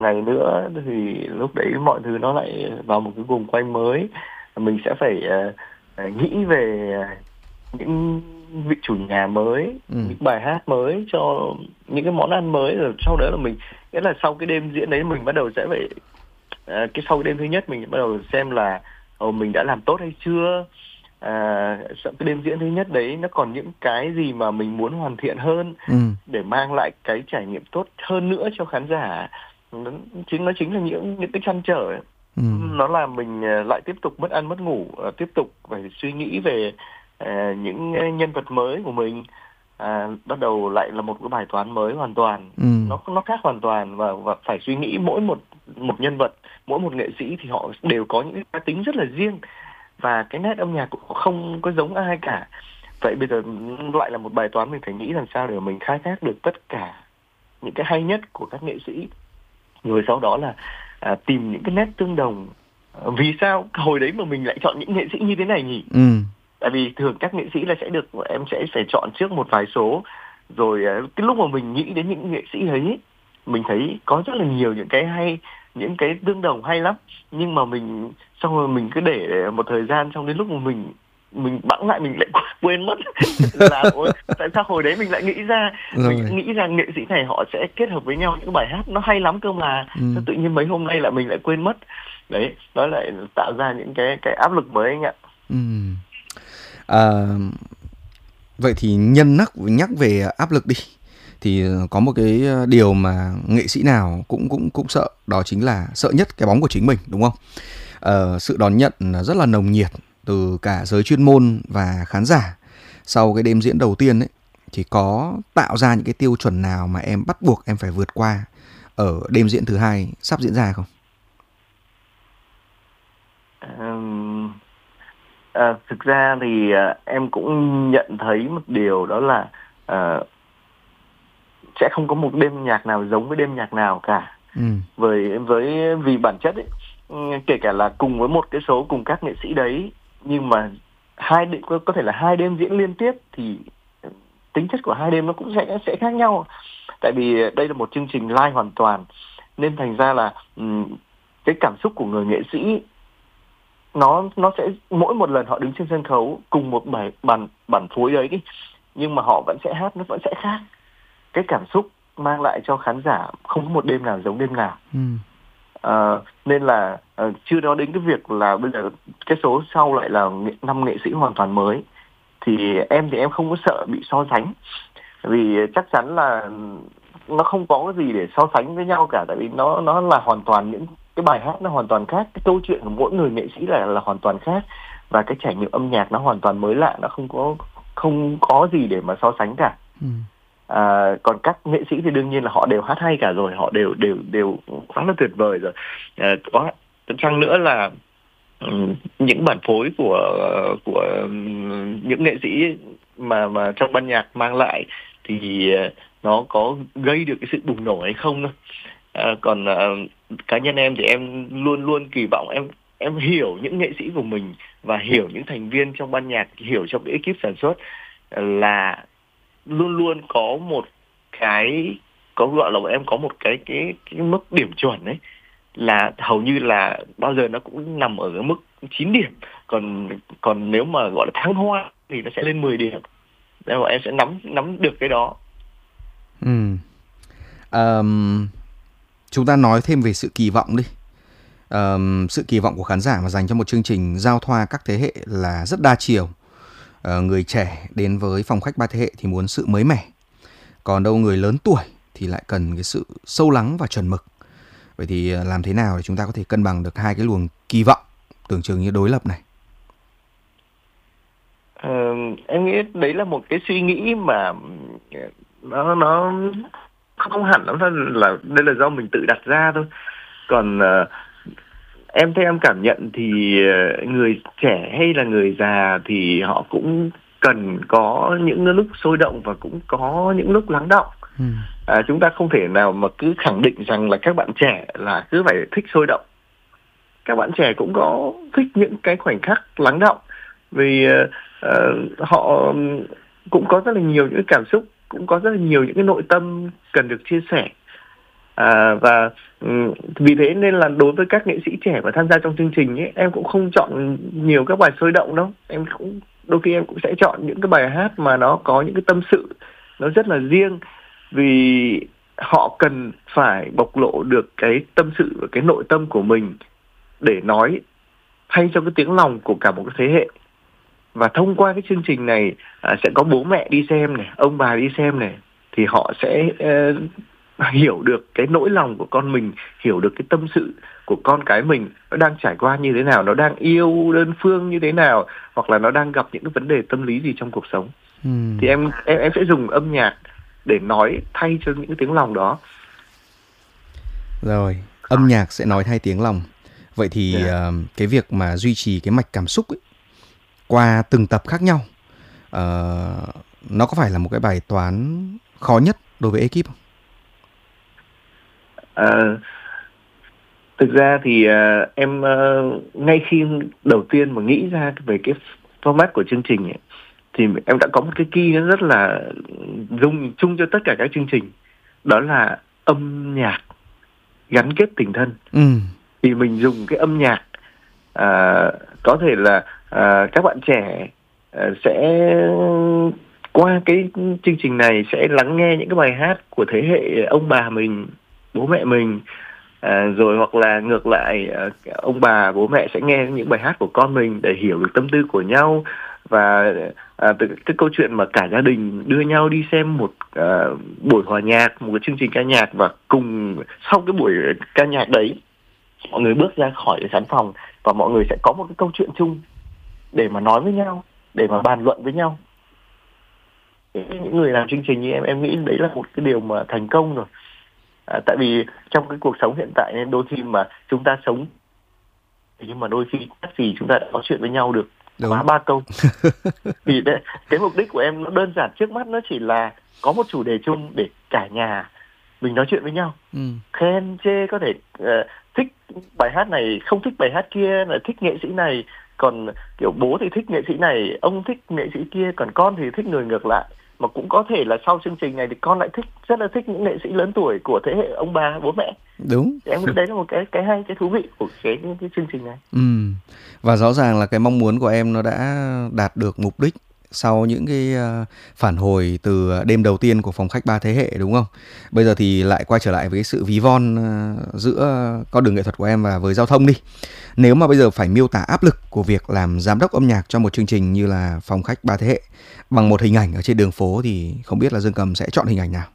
ngày nữa thì lúc đấy mọi thứ nó lại vào một cái guồng quay mới. Mình sẽ phải nghĩ về những vị chủ nhà mới, Ừ. những bài hát mới cho những cái món ăn mới, rồi sau đó là mình, nghĩa là sau cái đêm diễn đấy mình bắt đầu sẽ phải sau cái đêm thứ nhất mình bắt đầu xem là mình đã làm tốt hay chưa. Sau cái đêm diễn thứ nhất đấy nó còn những cái gì mà mình muốn hoàn thiện hơn Ừ. để mang lại cái trải nghiệm tốt hơn nữa cho khán giả. Nó chính là những cái trăn trở ấy. Ừ. Nó làm mình lại tiếp tục mất ăn mất ngủ, tiếp tục phải suy nghĩ về những nhân vật mới của mình. Bắt đầu lại là một cái bài toán mới hoàn toàn, Ừ. nó khác hoàn toàn, và phải suy nghĩ mỗi một một nhân vật, mỗi một nghệ sĩ thì họ đều có những cái cá tính rất là riêng, và cái nét âm nhạc cũng không có giống ai cả. Vậy bây giờ lại là một bài toán mình phải nghĩ làm sao để mình khai thác được tất cả những cái hay nhất của các nghệ sĩ, rồi sau đó là tìm những cái nét tương đồng. Vì sao hồi đấy mà mình lại chọn những nghệ sĩ như thế này nhỉ? Ừ. Tại vì thường các nghệ sĩ là sẽ được, em sẽ phải chọn trước một vài số, rồi cái lúc mà mình nghĩ đến những nghệ sĩ ấy, mình thấy có rất là nhiều những cái hay, những cái tương đồng hay lắm, nhưng mà mình xong rồi mình cứ để một thời gian, xong đến lúc mà mình bẵng lại mình lại quên mất là ôi, tại sao hồi đấy mình lại nghĩ ra, mình Rồi. nghĩ rằng nghệ sĩ này họ sẽ kết hợp với nhau những bài hát nó hay lắm cơ mà, Ừ. sao tự nhiên mấy hôm nay là mình lại quên mất. Đấy, nó lại tạo ra những cái áp lực mới anh ạ. Ừ. À, vậy thì nhắc về áp lực đi, thì có một cái điều mà nghệ sĩ nào cũng sợ, đó chính là sợ nhất cái bóng của chính mình, đúng không? Sự đón nhận rất là nồng nhiệt từ cả giới chuyên môn và khán giả sau cái đêm diễn đầu tiên ấy, thì có tạo ra những cái tiêu chuẩn nào mà em bắt buộc em phải vượt qua ở đêm diễn thứ hai sắp diễn ra không? Ừm, Thực ra thì em cũng nhận thấy một điều, đó là ờ, sẽ không có một đêm nhạc nào giống với đêm nhạc nào cả. Ừ. Vì bản chất ấy, kể cả là cùng với một cái số, cùng các nghệ sĩ đấy, nhưng mà có thể là hai đêm diễn liên tiếp thì tính chất của hai đêm nó cũng sẽ khác nhau. Tại vì đây là một chương trình live hoàn toàn, nên thành ra là cái cảm xúc của người nghệ sĩ nó sẽ, mỗi một lần họ đứng trên sân khấu cùng một bài bản bản phối đấy đi, nhưng mà họ vẫn sẽ hát, nó vẫn sẽ khác. Cái cảm xúc mang lại cho khán giả không có một đêm nào giống đêm nào. Ừ. Nên là chưa nói đến cái việc là bây giờ cái số sau lại là năm nghệ sĩ hoàn toàn mới, thì em không có sợ bị so sánh, vì chắc chắn là nó không có cái gì để so sánh với nhau cả, tại vì nó là hoàn toàn những cái bài hát nó hoàn toàn khác, cái câu chuyện của mỗi người nghệ sĩ là hoàn toàn khác, và cái trải nghiệm âm nhạc nó hoàn toàn mới lạ, nó không có gì để mà so sánh cả. Ừ. Còn các nghệ sĩ thì đương nhiên là họ đều hát hay cả rồi, họ đều đều đều quá là tuyệt vời rồi. Có chăng nữa là những bản phối của những nghệ sĩ mà trong ban nhạc mang lại thì nó có gây được cái sự bùng nổ hay không thôi. Còn cá nhân em thì em luôn luôn kỳ vọng em hiểu những nghệ sĩ của mình, và hiểu những thành viên trong ban nhạc, hiểu trong cái ekip sản xuất, là luôn luôn có một cái, có gọi là bọn em có một cái mức điểm chuẩn đấy, là hầu như là bao giờ nó cũng nằm ở cái mức 9 điểm, còn còn nếu mà gọi là thăng hoa thì nó sẽ lên 10 điểm. Nên bọn em sẽ nắm nắm được cái đó. Ừ. Chúng ta nói thêm về sự kỳ vọng đi. Sự kỳ vọng của khán giả mà dành cho một chương trình giao thoa các thế hệ là rất đa chiều. Người trẻ đến với phòng khách ba thế hệ thì muốn sự mới mẻ, còn đâu người lớn tuổi thì lại cần cái sự sâu lắng và chuẩn mực. Vậy thì làm thế nào để chúng ta có thể cân bằng được hai cái luồng kỳ vọng tưởng chừng như đối lập này? Ờ, em nghĩ đấy là một cái suy nghĩ mà nó không hẳn lắm thôi, là đây là do mình tự đặt ra thôi. Còn em theo em cảm nhận thì người trẻ hay là người già thì họ cũng cần có những lúc sôi động và cũng có những lúc lắng đọng. Ừ. Chúng ta không thể nào mà cứ khẳng định rằng là các bạn trẻ là cứ phải thích sôi động. Các bạn trẻ cũng có thích những cái khoảnh khắc lắng đọng, vì họ cũng có rất là nhiều những cảm xúc, cũng có rất là nhiều những cái nội tâm cần được chia sẻ. Và vì thế nên là đối với các nghệ sĩ trẻ mà tham gia trong chương trình ấy, em cũng không chọn nhiều các bài sôi động đâu. Em cũng đôi khi em cũng sẽ chọn những cái bài hát mà nó có những cái tâm sự nó rất là riêng, vì họ cần phải bộc lộ được cái tâm sự và cái nội tâm của mình để nói thay cho cái tiếng lòng của cả một cái thế hệ. Và thông qua cái chương trình này sẽ có bố mẹ đi xem này, ông bà đi xem này, thì họ sẽ hiểu được cái nỗi lòng của con mình, hiểu được cái tâm sự của con cái mình nó đang trải qua như thế nào, nó đang yêu đơn phương như thế nào, hoặc là nó đang gặp những cái vấn đề tâm lý gì trong cuộc sống. Thì em sẽ dùng âm nhạc để nói thay cho những cái tiếng lòng đó. Rồi, âm nhạc sẽ nói thay tiếng lòng. Vậy thì cái việc mà duy trì cái mạch cảm xúc ấy, qua từng tập khác nhau, nó có phải là một cái bài toán khó nhất đối với ekip không? Thực ra thì em ngay khi đầu tiên mà nghĩ ra về cái format của chương trình ấy, thì em đã có một cái key nó rất là dùng chung cho tất cả các chương trình, đó là âm nhạc gắn kết tình thân. Thì mình dùng cái âm nhạc, có thể là các bạn trẻ sẽ qua cái chương trình này sẽ lắng nghe những cái bài hát của thế hệ ông bà mình, bố mẹ mình, rồi hoặc là ngược lại, ông bà bố mẹ sẽ nghe những bài hát của con mình để hiểu được tâm tư của nhau. Và từ cái câu chuyện mà cả gia đình đưa nhau đi xem một buổi hòa nhạc, một cái chương trình ca nhạc, và cùng sau cái buổi ca nhạc đấy mọi người bước ra khỏi khán phòng và mọi người sẽ có một cái câu chuyện chung để mà nói với nhau, để mà bàn luận với nhau. Những người làm chương trình như em nghĩ đấy là một cái điều mà thành công rồi. Tại vì trong cái cuộc sống hiện tại nên đôi khi mà chúng ta sống, nhưng mà đôi khi chắc gì chúng ta đã nói chuyện với nhau được quá 3 câu. Thì cái mục đích của em nó đơn giản, trước mắt nó chỉ là có một chủ đề chung để cả nhà mình nói chuyện với nhau, khen chê, có thể thích bài hát này, không thích bài hát kia, là thích nghệ sĩ này, còn kiểu bố thì thích nghệ sĩ này, ông thích nghệ sĩ kia, còn con thì thích người ngược lại. Mà cũng có thể là sau chương trình này thì con lại rất là thích những nghệ sĩ lớn tuổi của thế hệ ông bà bố mẹ. Đúng. Thì em nghĩ đấy là một cái hay, cái thú vị của cái chương trình này. Và rõ ràng là cái mong muốn của em nó đã đạt được mục đích sau những cái phản hồi từ đêm đầu tiên của phòng khách 3 thế hệ, đúng không? Bây giờ thì lại quay trở lại với cái sự ví von giữa con đường nghệ thuật của em và với giao thông đi. Nếu mà bây giờ phải miêu tả áp lực của việc làm giám đốc âm nhạc cho một chương trình như là phòng khách 3 thế hệ bằng một hình ảnh ở trên đường phố, thì không biết là Dương Cầm sẽ chọn hình ảnh nào?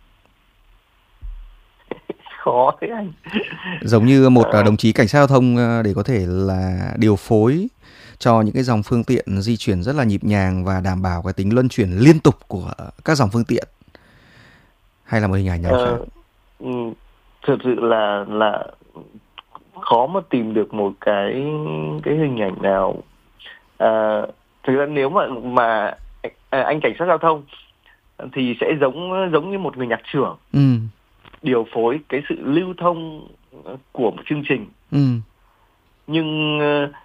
Khó thế anh. Giống như một đồng chí cảnh sát giao thông để có thể là điều phối cho những cái dòng phương tiện di chuyển rất là nhịp nhàng và đảm bảo cái tính luân chuyển liên tục của các dòng phương tiện, hay là một hình ảnh nào khác? Thực sự là khó mà tìm được một cái hình ảnh nào. Thực ra nếu mà anh cảnh sát giao thông thì sẽ giống như một người nhạc trưởng, điều phối cái sự lưu thông của một chương trình. Nhưng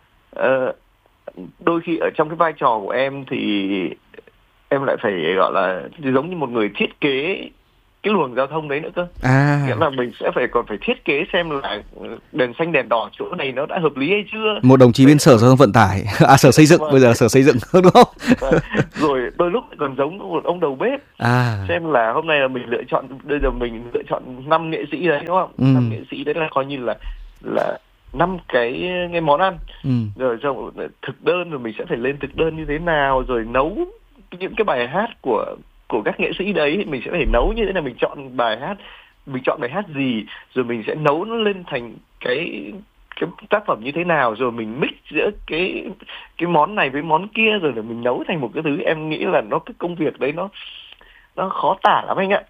đôi khi ở trong cái vai trò của em thì em lại phải gọi là giống như một người thiết kế cái luồng giao thông đấy nữa cơ. Nghĩa là mình sẽ còn phải thiết kế xem là đèn xanh đèn đỏ chỗ này nó đã hợp lý hay chưa. Một đồng chí bên Sở Giao thông Vận tải, Sở Xây dựng, bây giờ là Sở Xây dựng, đúng không? Rồi đôi lúc còn giống một ông đầu bếp. Xem là hôm nay là mình lựa chọn, bây giờ mình lựa chọn 5 nghệ sĩ đấy, đúng không? 5 nghệ sĩ đấy là coi như là 5 cái món ăn. Rồi trong thực đơn, rồi mình sẽ phải lên thực đơn như thế nào, rồi nấu những cái bài hát của các nghệ sĩ đấy mình sẽ phải nấu như thế nào, mình chọn bài hát gì, rồi mình sẽ nấu nó lên thành cái tác phẩm như thế nào, rồi mình mix giữa cái món này với món kia, rồi để mình nấu thành một cái thứ. Em nghĩ là cái công việc đấy nó khó tả lắm anh ạ.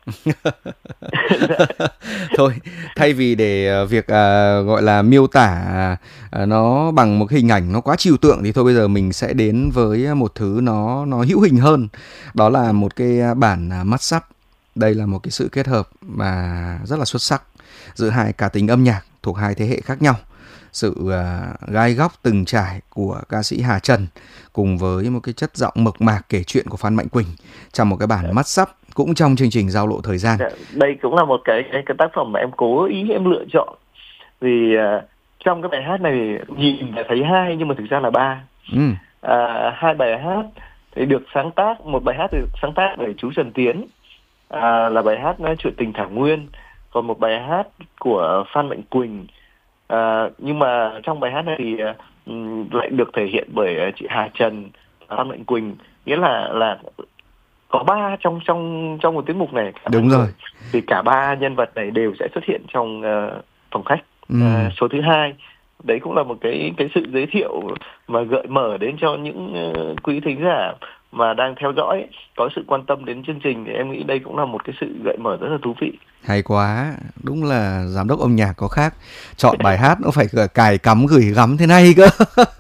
Thôi, thay vì để việc gọi là miêu tả nó bằng một cái hình ảnh nó quá trừu tượng, thì thôi bây giờ mình sẽ đến với một thứ nó hữu hình hơn. Đó là một cái bản mashup. Đây là một cái sự kết hợp mà rất là xuất sắc giữa hai cá tính âm nhạc thuộc hai thế hệ khác nhau. Sự gai góc từng trải của ca sĩ Hà Trần cùng với một cái chất giọng mộc mạc kể chuyện của Phan Mạnh Quỳnh trong một cái bản mashup cũng trong chương trình Giao lộ thời gian. Đây cũng là một cái tác phẩm mà em cố ý em lựa chọn vì trong cái bài hát này nhìn là thấy hai nhưng mà thực ra là ba. Hai bài hát thì được sáng tác, một bài hát được sáng tác bởi chú Trần Tiến, là bài hát Chuyện tình Thảo Nguyên, còn một bài hát của Phan Mạnh Quỳnh. Nhưng mà trong bài hát này thì lại được thể hiện bởi chị Hà Trần, Phan Mạnh Quỳnh, nghĩa là có ba trong một tiết mục này. Đúng rồi. Thì cả ba nhân vật này đều sẽ xuất hiện trong phòng khách số thứ 2. Đấy cũng là một cái sự giới thiệu mà gợi mở đến cho những quý thính giả mà đang theo dõi, có sự quan tâm đến chương trình, thì em nghĩ đây cũng là một cái sự gợi mở rất là thú vị. Hay quá, đúng là giám đốc âm nhạc có khác, chọn bài hát nó phải cài cắm gửi gắm thế này cơ.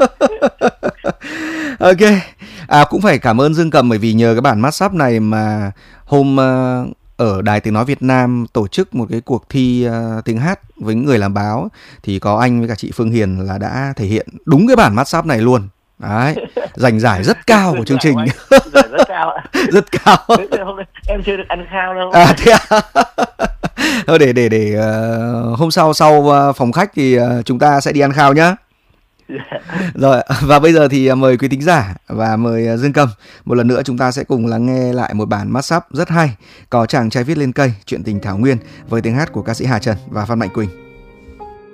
Ok, cũng phải cảm ơn Dương Cầm, bởi vì nhờ cái bản mashup này mà hôm ở Đài Tiếng Nói Việt Nam tổ chức một cái cuộc thi tiếng hát với người làm báo, thì có anh với cả chị Phương Hiền là đã thể hiện đúng cái bản mashup này luôn. Đấy, giành giải rất cao của chương trình. Rất cao ạ. Rất cao. Em chưa được ăn khao đâu. Thế à? Thôi để hôm sau phòng khách thì chúng ta sẽ đi ăn khao nhá. Rồi, và bây giờ thì mời quý thính giả và mời Dương Cầm một lần nữa chúng ta sẽ cùng lắng nghe lại một bản mashup rất hay, Có chàng trai viết lên cây, Chuyện tình Thảo Nguyên, với tiếng hát của ca sĩ Hà Trần và Phan Mạnh Quỳnh.